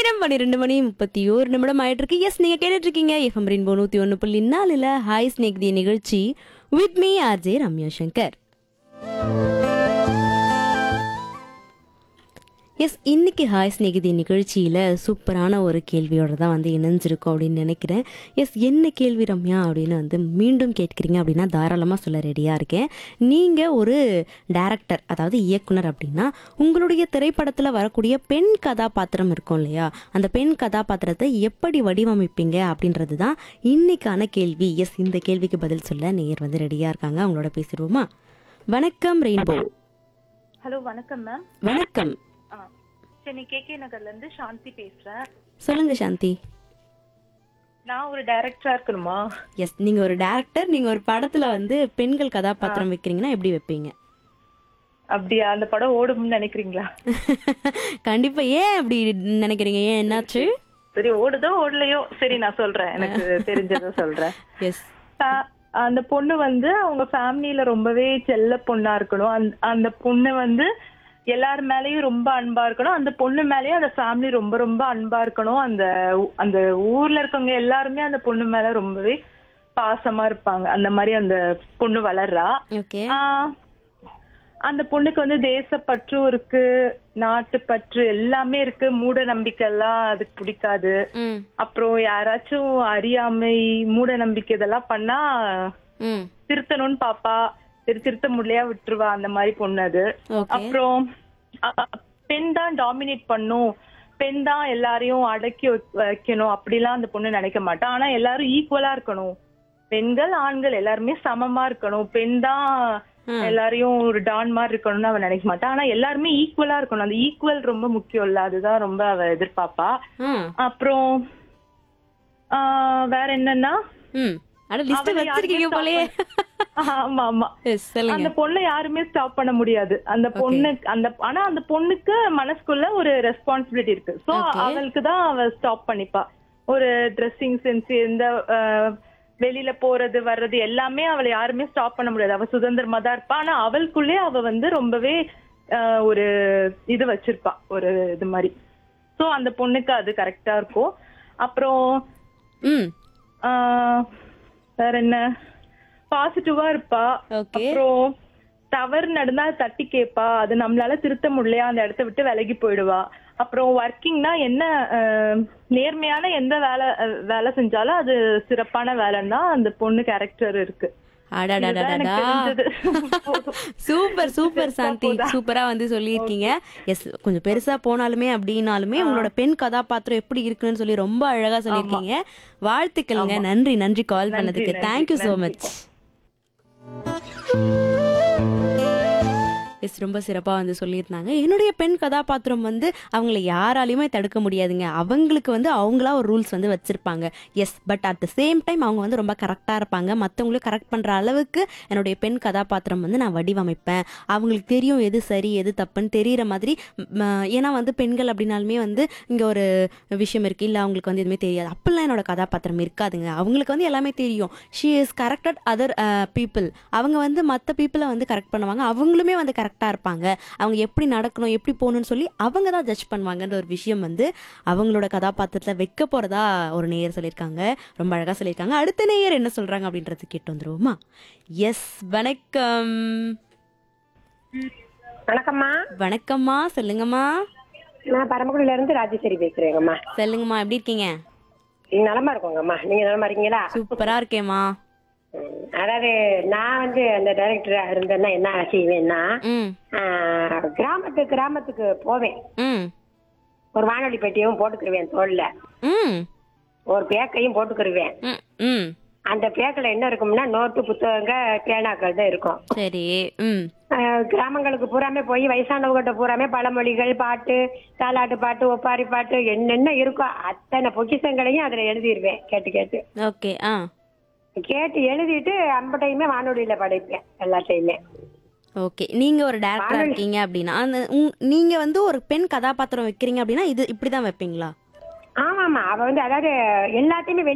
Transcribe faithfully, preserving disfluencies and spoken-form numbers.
நேரம் பன்னிரண்டு மணி முப்பத்தி ஒரு நிமிடம் ஆயிட்டு இருக்கு. எஸ், நீங்க கேட்டுட்டு இருக்கீங்க எஃப்எம் ரெயின்போ நூத்தி ஒன்னு புள்ளி நாலுல ஹாய் ஸ்நேகிதி நிகழ்ச்சி with me RJ Ramya Shankar. S, இன்னைக்கு ஹாய் ஸ்நேகிதி நிகழ்ச்சியில் சூப்பரான ஒரு கேள்வியோட தான் வந்து இணைஞ்சிருக்கோம் அப்படின்னு நினைக்கிறேன். எஸ், என்ன கேள்வி ரம்யா அப்படின்னு வந்து மீண்டும் கேட்குறீங்க அப்படின்னா தாராளமாக சொல்ல ரெடியாக இருக்கேன். நீங்கள் ஒரு டைரக்டர், அதாவது இயக்குனர் அப்படின்னா உங்களுடைய திரைப்படத்தில் வரக்கூடிய பெண் கதாபாத்திரம் இருக்கும் இல்லையா, அந்த பெண் கதாபாத்திரத்தை எப்படி வடிவமைப்பீங்க அப்படின்றது தான் இன்னைக்கான கேள்வி. எஸ், இந்த கேள்விக்கு பதில் சொல்ல நேயர் வந்து ரெடியாக இருக்காங்க. அவங்களோட பேசிடுவோமா? வணக்கம் ரெயின்போ. ஹலோ, வணக்கம் மேம். வணக்கம். ஆ, சென்னை கே கே நகர்ல இருந்து சாந்தி பேசுறேன். சொல்லுங்க சாந்தி. நான் ஒரு டைரக்டரா இருக்கணுமா? எஸ், நீங்க ஒரு டைரக்டர், நீங்க ஒரு படத்துல வந்து பெண்கள் கதாபாத்திரம் வைக்கிறீங்கன்னா எப்படி வைப்பீங்க? அப்படியா? அந்த படம் ஓடும்னு நினைக்கிறீங்களா? கண்டிப்பா. ஏன் அப்படி நினைக்கிறீங்க? ஏன், என்னாச்சு? சரி, ஓடுதோ ஓடலையோ, சரி நான் சொல்றேன், எனக்கு தெரிஞ்சதை சொல்றேன். எஸ். அந்த பொண்ணு வந்து அவங்க ஃபேமிலியில ரொம்பவே செல்ல பொண்ணா இருக்கணும். அந்த- அந்த பொண்ணு வந்து எல்லார் மேலயும் ரொம்ப அன்பா இருக்கணும். அந்த பொண்ணு மேலயும் அந்த ஃபேமிலி ரொம்ப ரொம்ப அன்பா இருக்கணும். அந்த ஊ- அந்த ஊர்ல இருக்கவங்க எல்லாருமே அந்த பொண்ணு மேல ரொம்பவே பாசமா இருப்பாங்க. அந்த மாதிரி அந்த பொண்ணு வளர்றா. ஓகே. ஆஹ் அந்த பொண்ணுக்கு வந்து தேசப்பற்றும் இருக்கு, நாட்டுப்பற்று எல்லாமே இருக்கு. மூட நம்பிக்கை எல்லாம் அதுக்கு பிடிக்காது. ம். அப்புறம் யாராச்சும் அறியாமை, மூட நம்பிக்கை இதெல்லாம் பண்ணா ம். திருத்தணும்னு பாப்பா. திரு திருத்த முடியலையா விட்டுருவா. அந்த மாதிரி பொண்ணு அது. ஓகே. அப்புறம் அ- பெண் தான் டாமினேட் பண்ணும், பெண் தான் எல்லாரையும் அடக்கி வைக்- வைக்கணும் அப்படிலாம் அந்த பொண்ணு நினைக்க மாட்டா. ஆனா எல்லாரும் ஈக்குவலா இருக்கணும். பெண்கள் ஆண்கள் எல்லாருமே சமமா இருக்கணும். பெண் தான் எல்லாரையும் ஒரு டான் மாதிரி இருக்கணும்னு அவ நினைக்க மாட்டா. ஆனா எல்லாருமே ஈக்குவலா இருக்கணும். அந்த ஈக்குவல் ரொம்ப முக்கியம் இல்ல, அதுதான் ரொம்ப அவ எதிர்பார்ப்பா. ம். அப்புறம் ஆஹ் வேற என்னன்னா, ம். அட, லிஸ்ட் அவளை வச்சிருக்கீங்க யாருமே போலயே. stop ஆமா ஆமா எஸ், சொல்லுங்க. அந்த பொண்ணை யாருமே ஸ்டாப் பண்ண முடியாது. அந்த பொண்ணு அந்த ஆனா அந்த பொண்ணுக்கு மனசுக்குள்ள ஒரு ரெஸ்பான்சிபிலிட்டி இருக்கு. So Okay. அவளுக்கு தான் அவ ஸ்டாப் பண்ணிப்பா. ஒரு ட்ரெஸ்ஸிங் சென்ஸ், எந்த அஹ், வெளியில போறது வர்றது எல்லாமே அவளை யாருமே ஸ்டாப் பண்ண முடியாது. அவ சுதந்திரமா தான் இருப்பா. ஆனா அவளுக்குள்ளே அவ வந்து ரொம்பவே அஹ், ஒரு இது வச்சிருப்பா, ஒரு இது மாதிரி. சோ அந்த பொண்ணுக்கு அது கரெக்டா இருக்கும். அப்புறம் ம். ஆஹ், வேற என்ன, பாசிட்டிவா இருப்பா. ஓகே. அப்புறம் தவறு நடந்தா தட்டி கேட்பா. அது நம்மளால திருத்த முடியலையா அந்த இடத்த விட்டு விலகி போயிடுவா. அப்புறம் ஒர்க்கிங்னா என்ன, அஹ், நேர்மையான எந்த வேலை அஹ், வேலை செஞ்சாலும் அது சிறப்பான வேலைன்னு தான் அந்த பொண்ணு கேரக்டர் இருக்கு. இதுதான் அடடடடடா. எனக்கு தெரிஞ்சது. சூப்பர் சூப்பர் சாந்தி, போதா? சூப்பரா வந்து சொல்லியிருக்கீங்க. எஸ், கொஞ்சம் பெருசா போனாலுமே அப்படின்னாலுமே உங்களோட பெண் கதாபாத்திரம் எப்படி இருக்குன்னு சொல்லி ரொம்ப அழகா சொல்லியிருக்கீங்க. வாழ்த்துக்கள்ங்க. நன்றி நன்றி கால் நன்றி, பண்ணதுக்கு. நன்றி, தேங்க்யூ ஸோ நன்றி. மச். எஸ், ரொம்ப சிறப்பாக வந்து சொல்லியிருந்தாங்க. என்னுடைய பெண் கதாபாத்திரம் வந்து அவங்கள யாராலையுமே தடுக்க முடியாதுங்க. அவங்களுக்கு வந்து அவங்களா ஒரு ரூல்ஸ் வந்து வச்சுருப்பாங்க. S, but at the same time அவங்க வந்து ரொம்ப கரெக்டாக இருப்பாங்க. மற்றவங்களும் கரெக்ட் பண்ணுற அளவுக்கு என்னுடைய பெண் கதாபாத்திரம் வந்து நான் வடிவமைப்பேன். அவங்களுக்கு தெரியும் எது சரி எது தப்புன்னு தெரிகிற மாதிரி. ம, ஏன்னா வந்து பெண்கள் அப்படின்னாலுமே வந்து இங்கே ஒரு விஷயம் இருக்குது, இல்லை அவங்களுக்கு வந்து எதுவுமே தெரியாது அப்படிலாம் என்னோட கதாபாத்திரம் இருக்காதுங்க. அவங்களுக்கு வந்து எல்லாமே தெரியும். She is corrected other people. அவங்க வந்து மற்ற பீப்புளை வந்து கரெக்ட் பண்ணுவாங்க. அவங்களுமே வந்து கரெக்டாக இருப்பாங்க. அவங்க எப்படி நடக்கணும் எப்படி போகணும்னு சொல்லி அவங்க தான் ஜட்ஜ் பண்ணுவாங்கன்ற ஒரு விஷயம் வந்து அவங்களோட கதாபாத்திரத்தில் வைக்க போகிறதா ஒரு நேயர் சொல்லியிருக்காங்க. ரொம்ப அழகாக சொல்லியிருக்காங்க. அடுத்த நேயர் என்ன சொல்கிறாங்க அப்படின்றது கேட்டு வந்துருவோமா? எஸ், வணக்கம். வணக்கம்மா. வணக்கம்மா, சொல்லுங்கம்மா. நான் பரமக்குடியில இருந்து ராஜேஸ்வரி பேசுறேங்கம்மா. சொல்லுங்கம்மா, எப்படி இருக்கீங்க? நலமா இருக்கோங்கம்மா. நீங்க நலமா இருக்கீங்களா? சூப்பராக இருக்கேம்மா. ம், அதாவது நான் வந்து அந்த டைரக்டரா இருந்தேன்னா என்ன செய்வேன்னா, ம். ஆஹ், கிராமத்து கிராமத்துக்கு போவேன். ம். ஒரு வானொலி பெட்டியும் போட்டுக்கிருவேன் தோல்ல, ம். ஒரு பேக்கையும் போட்டுக்கிருவேன். ம். ம். அந்த பேக்கில் என்ன இருக்கும்னா நோட்டு புத்தகங்க பேனாக்கள் தான் இருக்கும். சரி. ம். ஆஹ், கிராமங்களுக்கு பூராமே போய் வயசானவங்ககிட்ட பூராமே பழமொழிகள், பாட்டு, தாலாட்டு பாட்டு, ஒப்பாரி பாட்டு, என்னென்ன இருக்கோ அத்தனை பொக்கிஷங்களையும் அதுல எழுதிடுவேன் கேட்டு கேட்டு ஓகே. ஆ. கேட்டு எழுதிட்டு அம்பட்டையுமே வானொலியில படைப்பேன் எல்லாத்தையுமே. ஓகே. நீங்க ஒரு டேரக்டரா இருக்கீங்க அப்படின்னா அந்த உங்- நீங்க வந்து ஒரு பெண் கதாபாத்திரம் வைக்கிறீங்க அப்படின்னா இது இப்படிதான் வைப்பீங்களா? ஆமாமா, அவ வந்து அதாவது எல்லாத்தையுமே வெளி